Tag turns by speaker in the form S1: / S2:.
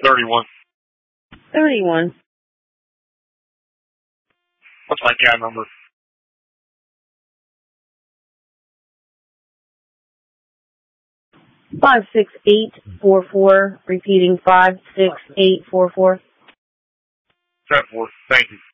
S1: 31.
S2: 31.
S1: What's my cab number?
S2: 56844. Repeating 56844.
S1: 7-4. Thank you.